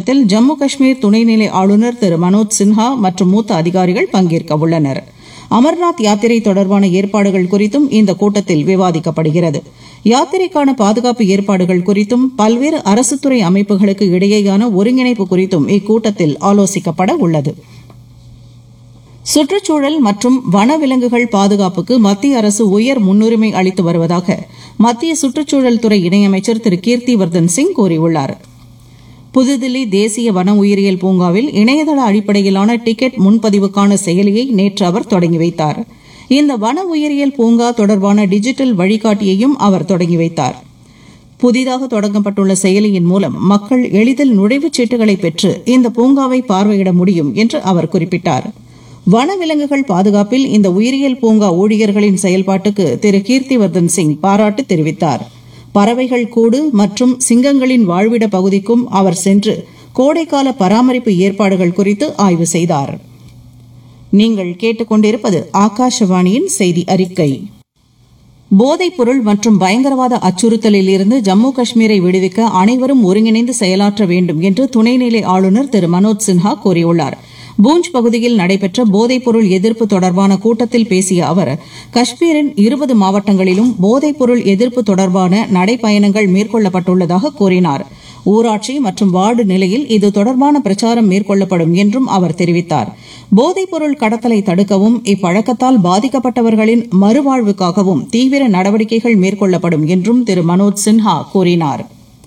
கூட்டத்தில் ஜம்மு காஷ்மீர் துணைநிலை ஆளுநர் திரு மனோஜ் சின்ஹா மற்றும் மூத்த அதிகாரிகள் பங்கேற்க உள்ளனர். அமர்நாத் யாத்திரை தொடர்பான ஏற்பாடுகள் குறித்தும் இந்த கூட்டத்தில் விவாதிக்கப்படுகிறது. யாத்திரைக்கான பாதுகாப்பு ஏற்பாடுகள் குறித்தும் பல்வேறு அரசுத்துறை அமைப்புகளுக்கு இடையேயான ஒருங்கிணைப்பு குறித்தும் இக்கூட்டத்தில் ஆலோசிக்கப்பட உள்ளது. சுற்றுச்சூழல் மற்றும் வனவிலங்குகள் பாதுகாப்புக்கு மத்திய அரசு உயர் முன்னுரிமை அளித்து வருவதாக மத்திய சுற்றுச்சூழல் துறை இணையமைச்சர் திரு கீர்த்திவர்தன் சிங் கூறியுள்ளார். புதுதில்லி தேசிய வன உயிரியல் பூங்காவில் இணையதள அடிப்படையிலான டிக்கெட் முன்பதிவுக்கான செயலியை நேற்று அவர் தொடங்கி வைத்தார். இந்த வன உயிரியல் பூங்கா தொடர்பான டிஜிட்டல் வழிகாட்டியையும் அவர் தொடங்கி வைத்தார். புதிதாக தொடங்கப்பட்டுள்ள செயலியின் மூலம் மக்கள் எளிதில் நுழைவுச் சீட்டுகளை பெற்று இந்த பூங்காவை பார்வையிட முடியும் என்று அவர் குறிப்பிட்டார். வனவிலங்குகள் பாதுகாப்பில் இந்த உயிரியல் பூங்கா ஊழியர்களின் செயல்பாட்டுக்கு திரு கீர்த்திவர்தன் சிங் பாராட்டு தெரிவித்தார். பறவைகள் கூடு மற்றும் சிங்கங்களின் வாழ்விட பகுதிக்கும் அவர் சென்று கோடைக்கால பராமரிப்பு ஏற்பாடுகள் குறித்து ஆய்வு செய்தார். நீங்கள் கேட்டுக்கொண்டிருப்பது ஆகாஷவாணியின் செய்தி அறிக்கை. போதைப்பொருள் மற்றும் பயங்கரவாத அச்சுறுத்தலில் இருந்து ஜம்மு காஷ்மீரை விடுவிக்க அனைவரும் ஒருங்கிணைந்து செயலாற்ற வேண்டும் என்று துணைநிலை ஆளுநர் திரு மனோஜ் சின்ஹா கூறியுள்ளார். பூஞ்ச் பகுதியில் நடைபெற்ற போதைப்பொருள் எதிர்ப்பு தொடர்பான கூட்டத்தில் பேசிய அவர், காஷ்மீரின் 20 மாவட்டங்களிலும் போதைப்பொருள் எதிர்ப்பு தொடர்பான நடைப்பயணங்கள் மேற்கொள்ளப்பட்டுள்ளதாக கூறினார். ஊராட்சி மற்றும் வார்டு நிலையில் இது தொடர்பான பிரச்சாரம் மேற்கொள்ளப்படும் என்றும் அவர் தெரிவித்தார். போதைப்பொருள் கடத்தலை தடுக்கவும் இப்பழக்கத்தால் பாதிக்கப்பட்டவர்களின் மறுவாழ்வுக்காகவும் தீவிர நடவடிக்கைகள் மேற்கொள்ளப்படும் என்றும் திரு மனோஜ் சின்ஹா கூறினார்.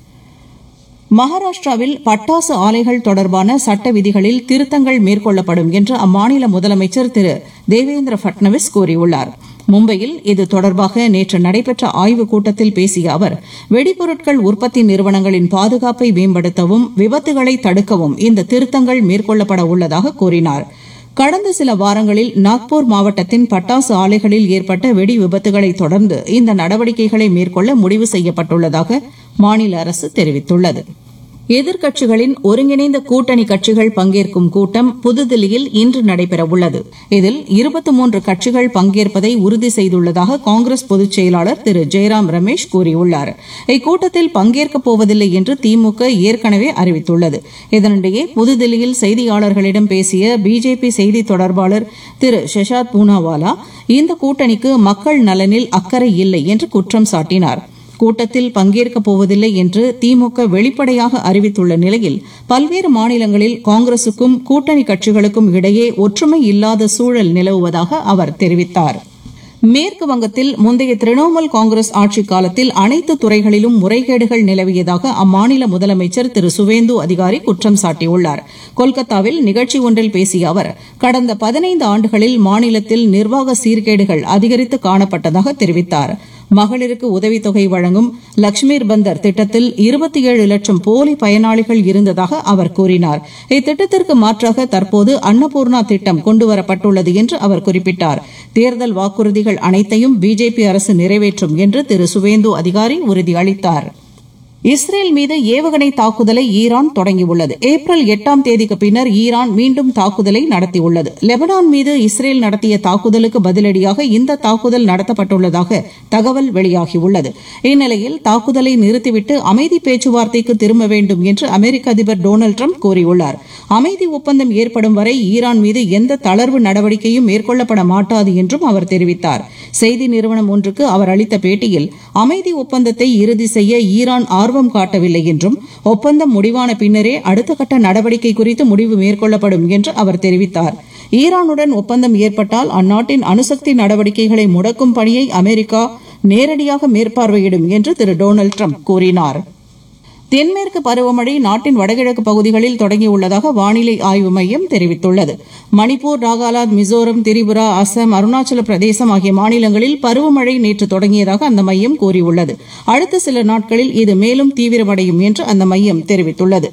மகாராஷ்டிராவில் பட்டாசு ஆலைகள் தொடர்பான சட்ட விதிகளில் திருத்தங்கள் மேற்கொள்ளப்படும் என்று அம்மாநில முதலமைச்சர் திரு தேவேந்திர பட்னவிஸ் கூறியுள்ளார். மும்பையில் இது தொடர்பாக நேற்று நடைபெற்ற ஆய்வுக் கூட்டத்தில் பேசிய அவர், வெடிபொருட்கள் உற்பத்தி நிறுவனங்களின் பாதுகாப்பை மேம்படுத்தவும் விபத்துகளை தடுக்கவும் இந்த திருத்தங்கள் மேற்கொள்ளப்பட உள்ளதாக கூறினார். கடந்த சில வாரங்களில் நாக்பூர் மாவட்டத்தின் பட்டாசு ஆலைகளில் ஏற்பட்ட வெடி விபத்துகளை தொடர்ந்து இந்த நடவடிக்கைகளை மேற்கொள்ள முடிவு செய்யப்பட்டுள்ளதாக மாநில அரசு தெரிவித்துள்ளது. எதிர்க்கட்சிகளின் ஒருங்கிணைந்த கூட்டணி கட்சிகள் பங்கேற்கும் கூட்டம் புதுதில்லியில் இன்று நடைபெறவுள்ளது. இதில் 23 கட்சிகள் பங்கேற்பதை உறுதி செய்துள்ளதாக காங்கிரஸ் பொதுச் செயலாளர் திரு ஜெயராம் ரமேஷ் கூறியுள்ளார். இக்கூட்டத்தில் பங்கேற்கப் போவதில்லை என்று திமுக ஏற்கனவே அறிவித்துள்ளது. இதனிடையே புதுதில்லியில் செய்தியாளர்களிடம் பேசிய பிஜேபி செய்தி தொடர்பாளர் திரு ஷஷாத் பூனாவாலா, இந்த கூட்டணிக்கு மக்கள் நலனில் அக்கறை இல்லை என்று குற்றம் சாட்டினார். கூட்டத்தில் பங்கேற்கப் போவதில்லை என்று திமுக வெளிப்படையாக அறிவித்துள்ள நிலையில் பல்வேறு மாநிலங்களில் காங்கிரசுக்கும் கூட்டணி கட்சிகளுக்கும் இடையே ஒற்றுமை இல்லாத சூழல் நிலவுவதாக அவர் தெரிவித்தார். மேற்கு வங்கத்தில் முந்தைய திரிணாமுல் காங்கிரஸ் ஆட்சிக் காலத்தில் அனைத்து துறைகளிலும் முறைகேடுகள் நிலவியதாக அம்மாநில முதலமைச்சர் திரு சுவேந்து அதிகாரி குற்றம் சாட்டியுள்ளார். கொல்கத்தாவில் நிகழ்ச்சி ஒன்றில் பேசிய அவர், கடந்த 15 ஆண்டுகளில் மாநிலத்தில் நிர்வாக சீர்கேடுகள் அதிகரித்து காணப்பட்டதாக தெரிவித்தார். மகளிருக்கு உதவித்தொகை வழங்கும் லக்ஷ்மீர் பந்தர் திட்டத்தில் 27 லட்சம் போலி பயனாளிகள் இருந்ததாக அவர் கூறினார். இத்திட்டத்திற்கு மாற்றாக தற்போது அன்னபூர்ணா திட்டம் கொண்டுவரப்பட்டுள்ளது என்று அவர் குறிப்பிட்டார். தேர்தல் வாக்குறுதிகள் அனைத்தையும் பிஜேபி அரசு நிறைவேற்றும் என்று திரு சுவேந்து அதிகாரி உறுதியளித்தார். இஸ்ரேல் மீது ஏவுகணை தாக்குதலை ஈரான் தொடங்கியுள்ளது. ஏப்ரல் 8ஆம் தேதிக்கு பின்னர் ஈரான் மீண்டும் தாக்குதலை நடத்தியுள்ளது. லெபனான் மீது இஸ்ரேல் நடத்திய தாக்குதலுக்கு பதிலடியாக இந்த தாக்குதல் நடத்தப்பட்டுள்ளதாக தகவல் வெளியாகியுள்ளது. இந்நிலையில் தாக்குதலை நிறுத்திவிட்டு அமைதி பேச்சுவார்த்தைக்கு திரும்ப வேண்டும் என்று அமெரிக்க அதிபர் டொனால்டு டிரம்ப் கூறியுள்ளார். அமைதி ஒப்பந்தம் ஏற்படும் வரை ஈரான் மீது எந்த தளர்வு நடவடிக்கையும் மேற்கொள்ளப்பட மாட்டாது என்றும் அவர் தெரிவித்தார். செய்தி நிறுவனம் ஒன்றுக்கு அவர் அளித்த பேட்டியில், அமைதி ஒப்பந்தத்தை இறுதி செய்ய ஈரான் ஆர்வம் காட்டவில்லை என்றும் ஒப்பந்தம் முடிவான பின்னரே அடுத்த கட்ட நடவடிக்கை குறித்து முடிவு மேற்கொள்ளப்படும் என்று அவர் தெரிவித்தார். ஈரானுடன் ஒப்பந்தம் ஏற்பட்டால் அந்நாட்டின் அணுசக்தி நடவடிக்கைகளை முடக்கும் பணியை அமெரிக்கா நேரடியாக மேற்பார்வையிடும் என்று திரு டொனால்டு டிரம்ப் கூறினார். தென்மேற்கு பருவமழை நாட்டின் வடகிழக்கு பகுதிகளில் தொடங்கியுள்ளதாக வானிலை ஆய்வு மையம் தெரிவித்துள்ளது. மணிப்பூர், நாகாலாந்து, மிசோரம், திரிபுரா, அசாம், அருணாச்சல பிரதேசம் ஆகிய மாநிலங்களில் பருவமழை நேற்று தொடங்கியதாக அந்த மையம் கூறியுள்ளது. அடுத்த சில நாட்களில் இது மேலும் தீவிரமடையும் என்று அந்த மையம் தெரிவித்துள்ளது.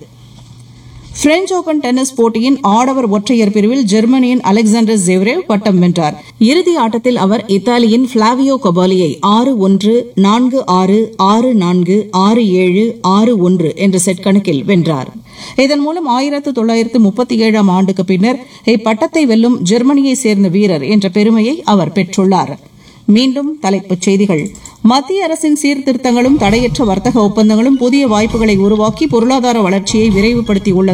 பிரெஞ்ச் ஓபன் டென்னிஸ் போட்டியின் ஆடவர் ஒற்றையர் பிரிவில் ஜெர்மனியின் அலெக்சாண்டர் ஜெவ்ரேவ் பட்டம் வென்றார். இறுதி ஆட்டத்தில் அவர் இத்தாலியின் பிளாவியோ கொபாலியை 6-1, 4-6, 6-4, 6-7, 6-1 என்ற செட் கணக்கில் வென்றார். இதன் மூலம் 1937ஆம் ஆண்டுக்கு பின்னர் இப்பட்டத்தை வெல்லும் ஜெர்மனியைச் சேர்ந்த வீரர் என்ற பெருமையை அவர் பெற்றுள்ளார். மீண்டும் தலைப்புச் செய்திகள். மத்திய அரசின் சீர்திருத்தங்களும் தடையற்ற வர்த்தக ஒப்பந்தங்களும் புதிய வாய்ப்புகளை உருவாக்கி பொருளாதார வளர்ச்சியை விரைவுபடுத்தியுள்ளது